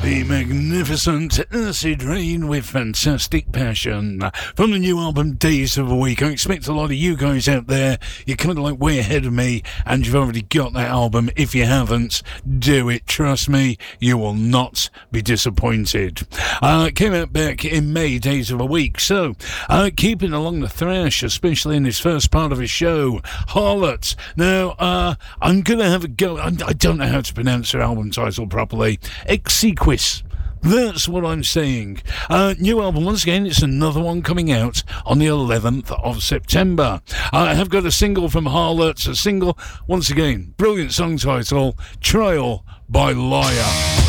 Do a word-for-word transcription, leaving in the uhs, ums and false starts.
The magnificent Acid Rain with Fantastic Passion from the new album Days of a Week. I expect a lot of you guys out there, you're kind of like way ahead of me and you've already got that album. If you haven't, do it. Trust me, you will not be disappointed. Uh, it came out back in May, Days of a Week. So, uh, keeping along the thrash, especially in his first part of his show, Harlot. Now, uh, I'm going to have a go. I don't know how to pronounce her album title properly. Exequis. That's what I'm saying. Uh, new album, once again, it's another one coming out on the eleventh of September. I have got a single from Harlot, a single, once again, brilliant song title, Trial by Liar.